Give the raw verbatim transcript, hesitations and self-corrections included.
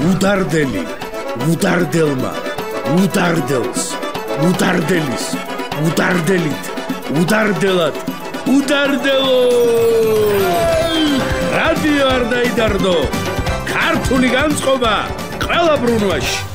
უდარდელი, უდარდელმა, უდარდელს, უდარდელის, უდარდელით, უდარდელად, უდარდელო! რადიო არ დაიდარდო, ქართული განწყობა ყველა ბრუნვაში.